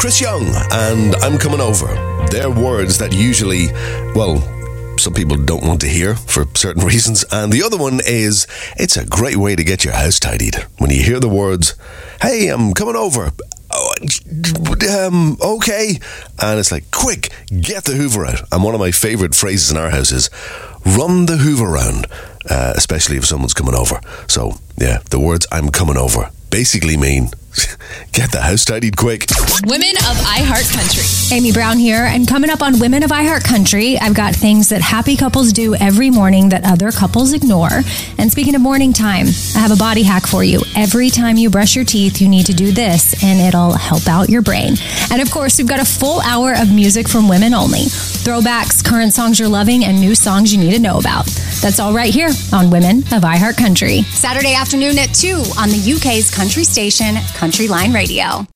Chris Young and I'm Coming Over. They're words that usually, well, some people don't want to hear for certain reasons. And the other one is, it's a great way to get your house tidied. When you hear the words, hey, I'm coming over. Okay. And it's like, quick, get the Hoover out. And one of my favourite phrases in our house is, run the Hoover round, especially if someone's coming over. So, yeah, the words I'm coming over basically mean get the house tidied quick. Women of iHeartCountry. Amy Brown here, and coming up on Women of iHeartCountry, I've got things that happy couples do every morning that other couples ignore. And speaking of morning time, I have a body hack for you. Every time you brush your teeth, you need to do this, and it'll help out your brain. And of course, we've got a full hour of music from women only. Throwbacks, current songs you're loving, and new songs you need to know about. That's all right here on Women of iHeartCountry. Saturday afternoon at 2 on the UK's country station, Country Line Radio.